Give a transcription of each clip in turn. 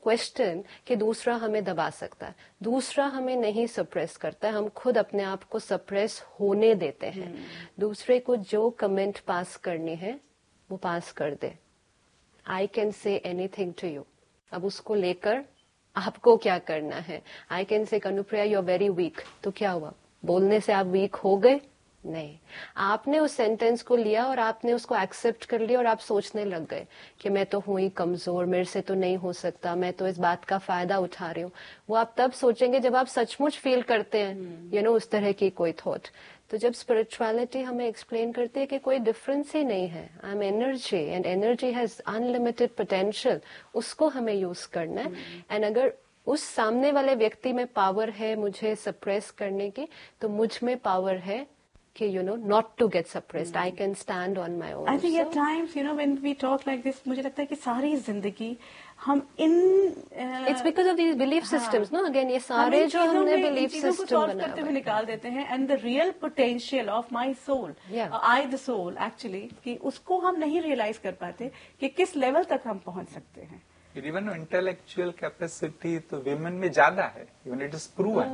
Question कि दूसरा हमें दबा सकता है, दूसरा हमें नहीं सप्रेस करता है, हम खुद अपने आप को सप्रेस होने देते हैं। दूसरे को जो कमेंट पास करनी है वो पास कर दे। I can say anything to you. अब उसको लेकर आपको क्या करना है? I can say Anupriya you are very weak, तो क्या हुआ? बोलने से आप वीक हो गए? नहीं, आपने उस सेंटेंस को लिया और आपने उसको एक्सेप्ट कर लिया और आप सोचने लग गए कि मैं तो हूं ही कमजोर, मेरे से तो नहीं हो सकता, मैं तो इस बात का फायदा उठा रही हूँ। वो आप तब सोचेंगे जब आप सचमुच फील करते हैं उस तरह की कोई थॉट। तो जब स्पिरिचुअलिटी हमें एक्सप्लेन करती है कि कोई डिफरेंस ही नहीं है, I am energy and energy has unlimited potential, उसको हमें यूज करना है। एंड अगर उस सामने वाले व्यक्ति में पावर है मुझे सप्रेस करने की, तो मुझ में पावर है कि not to get suppressed. I can stand on my own. I think at times, when we talk like this, मुझे लगता है कि सारी जिंदगी हम इन It's because of these belief systems, no? Again, ये सारे जो हमने belief system बनाए करते हुए निकाल देते हैं, and the real potential of my soul, I the soul actually, कि उसको हम नहीं realize कर पाते कि किस level तक हम पहुंच सकते हैं. Even intellectual capacity तो women में ज्यादा है, even it is proven.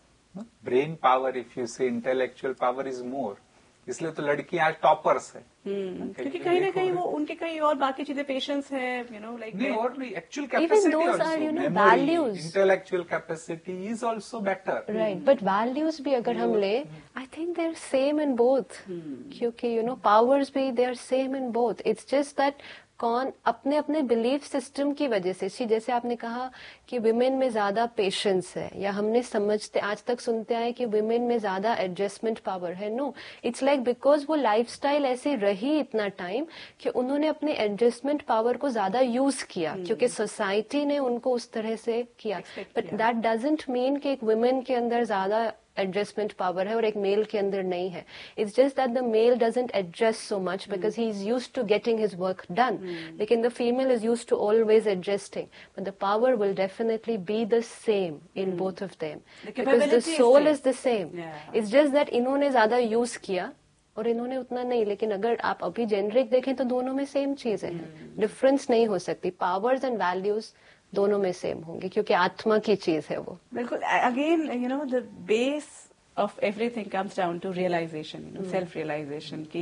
Brain power, if you से इंटेलेक्चुअल पावर इज मोर, इसलिए तो लड़कियां आज टॉपर्स है। क्योंकि कहीं ना कहीं वो उनके कहीं और बाकी चीजें पेशेंस है, लाइक नहीं, और नहीं, actual capacity also, memory, intellectual capacity is also better, right. But values भी अगर हम ले, I think they are same in both, क्योंकि पावर्स भी they are same in both. It's just that कौन अपने अपने बिलीफ सिस्टम की वजह से, जैसे आपने कहा कि विमेन में ज्यादा पेशेंस है, या हमने समझते आज तक सुनते आए कि विमेन में ज्यादा एडजस्टमेंट पावर है। नो, इट्स लाइक बिकॉज वो लाइफस्टाइल ऐसी रही इतना टाइम कि उन्होंने अपने एडजस्टमेंट पावर को ज्यादा यूज किया, क्योंकि सोसाइटी ने उनको उस तरह से किया। बट दैट डजंट मीन कि एक वुमेन के अंदर ज्यादा एडजस्टमेंट पावर है और एक मेल के अंदर नहीं है। It's just that the mail doesn't adjust so much because he is used to getting his work done, लेकिन the female is used to always adjusting, but the power will definitely be the same in both of them, because the soul is the same. It's just that इन्होंने ज्यादा use किया और इन्होंने उतना नहीं। लेकिन अगर आप अभी जेनरिक देखें तो दोनों में सेम चीजें हैं, डिफरेंस नहीं हो सकती। पावर्स एंड वैल्यूज दोनों में सेम होंगे, क्योंकि आत्मा की चीज है वो। बिल्कुल। Again the base of everything comes down to realisation, self realisation की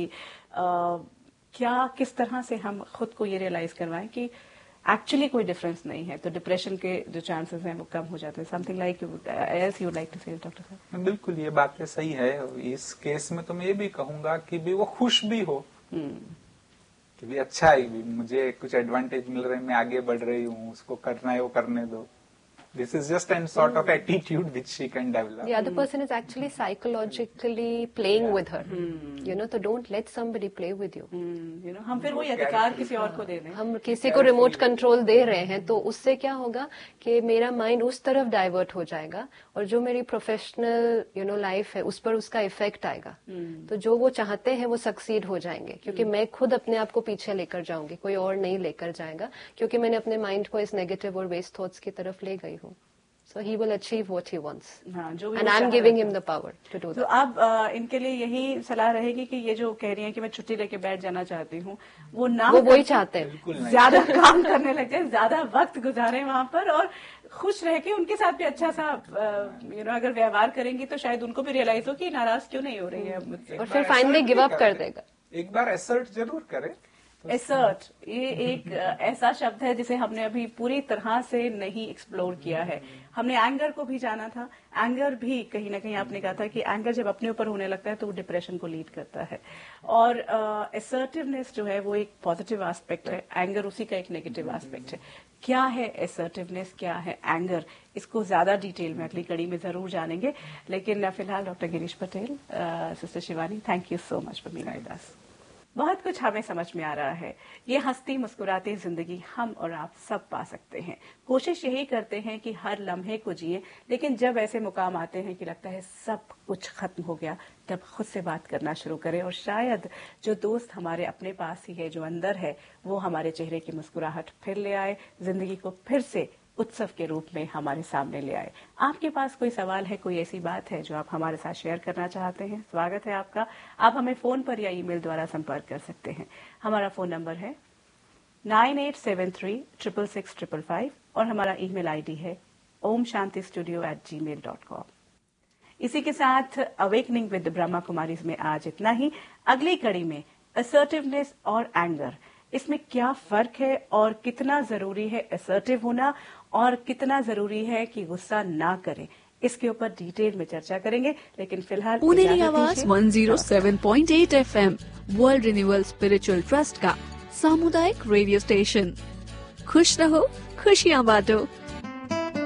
क्या किस तरह से हम खुद को ये रियलाइज करवाएं कि एक्चुअली कोई डिफरेंस नहीं है, तो डिप्रेशन के जो चांसेस हैं वो कम हो जाते हैं। Something like else you like to से, डॉक्टर साहब? बिल्कुल, ये बातें सही है। इस केस में तो मैं ये भी कहूंगा कि भी वो खुश भी हो, कि भी अच्छा है, भी मुझे कुछ एडवांटेज मिल रहे हैं, मैं आगे बढ़ रही हूँ, उसको करना है वो करने दो। This is just an sort of attitude which she can develop. The other person is actually psychologically playing with her. So don't let somebody play with you. हम फिर वही अधिकार किसी और को दे रहे हैं, हम किसी को रिमोट कंट्रोल दे रहे हैं, तो उससे क्या होगा कि मेरा माइंड उस तरफ डाइवर्ट हो जाएगा और जो मेरी प्रोफेशनल लाइफ है उस पर उसका इफेक्ट आएगा। तो जो वो चाहते हैं वो सक्सीड हो जाएंगे, क्योंकि मैं खुद अपने आप को पीछे लेकर जाऊंगी, कोई और नहीं लेकर जाएगा, क्योंकि मैंने अपने माइंड को इस नेगेटिव और वेस्ट थॉट्स की तरफ ले गई हूँ। So he will achieve what he wants. And I'm giving him the power to do that. तो अब इनके लिए यही सलाह रहेगी कि ये जो कह रही हैं कि मैं छुट्टी लेके बैठ जाना चाहती हूँ, वो वही चाहते हैं, ज्यादा काम करने लग जाए, ज्यादा वक्त गुजारे वहाँ पर और खुश रह के उनके साथ भी अच्छा सा अगर व्यवहार करेंगी तो शायद उनको भी रियलाइज हो कि नाराज क्यों नहीं हो रही है मुझसे, और फिर फाइनली गिव अप कर देगा। एक बार एसर्ट जरूर करे। एसर्ट, ये एक ऐसा शब्द है जिसे हमने अभी पूरी तरह से नहीं एक्सप्लोर किया है। हमने एंगर को भी जाना था, एंगर भी कहीं ना कहीं आपने कहा था कि एंगर जब अपने ऊपर होने लगता है तो वो डिप्रेशन को लीड करता है, और असर्टिवनेस जो है वो एक पॉजिटिव एस्पेक्ट है, एंगर उसी का एक नेगेटिव एस्पेक्ट है। क्या है असर्टिवनेस, क्या है एंगर, इसको ज्यादा डिटेल में अगली कड़ी में जरूर जानेंगे। लेकिन फिलहाल doctor Girish Patel, sister Shivani, thank you so much for being with us. बहुत कुछ हमें समझ में आ रहा है। ये हंसती मुस्कुराती जिंदगी हम और आप सब पा सकते हैं। कोशिश यही करते हैं कि हर लम्हे को जिए, लेकिन जब ऐसे मुकाम आते हैं कि लगता है सब कुछ खत्म हो गया, तब खुद से बात करना शुरू करें, और शायद जो दोस्त हमारे अपने पास ही है, जो अंदर है, वो हमारे चेहरे की मुस्कुराहट फिर ले आए, जिंदगी को फिर से उत्सव के रूप में हमारे सामने ले आए। आपके पास कोई सवाल है, कोई ऐसी बात है जो आप हमारे साथ शेयर करना चाहते हैं, स्वागत है आपका। आप हमें फोन पर या ईमेल द्वारा संपर्क कर सकते हैं। हमारा फोन नंबर है 9873 666 555, और हमारा ईमेल आईडी है omshantistudio@gmail.com। इसी के साथ अवेकनिंग विद ब्रह्मा कुमारीज में आज इतना ही। अगली कड़ी में असर्टिवनेस और एंगर, इसमें क्या फर्क है और कितना जरूरी है असर्टिव होना और कितना जरूरी है कि गुस्सा ना करें, इसके ऊपर डिटेल में चर्चा करेंगे। लेकिन फिलहाल पुनेरी आवाज 107.8 FM world renewal spiritual trust का सामुदायिक रेडियो स्टेशन। खुश रहो, खुशियाँ बांटो।